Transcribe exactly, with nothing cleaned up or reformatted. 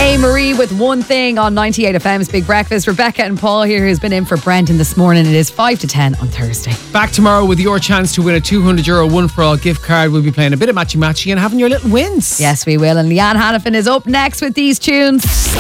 A. Marie with One Thing on ninety-eight F M's Big Breakfast. Rebecca and Paul here, who's been in for Brendan this morning. It is five to ten on Thursday. Back tomorrow with your chance to win a two hundred euro One For All gift card. We'll be playing a bit of matchy matchy and having your little wins. Yes, we will. And Leanne Hannafin is up next with these tunes.